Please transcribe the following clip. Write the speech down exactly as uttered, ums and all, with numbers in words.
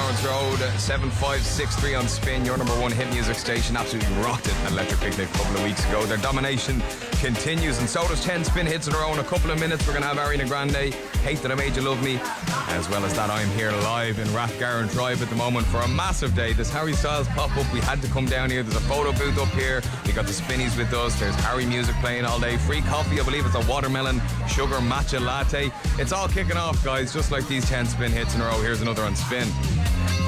Lawrence Road, seven five six three on Spin, your number one hit music station. Absolutely rocked it at Electric Picnic a couple of weeks ago. Their domination continues, and so does ten Spin hits in a row. In a couple of minutes, we're going to have Ariana Grande, Hate That I Made You Love Me. As well as that, I'm here live in Rathgarren Drive at the moment for a massive day. There's Harry Styles pop-up. We had to come down here. There's a photo booth up here. We got the Spinnies with us. There's Harry music playing all day. Free coffee. I believe it's a watermelon sugar matcha latte. It's all kicking off, guys, just like these ten Spin hits in a row. Here's another on Spin.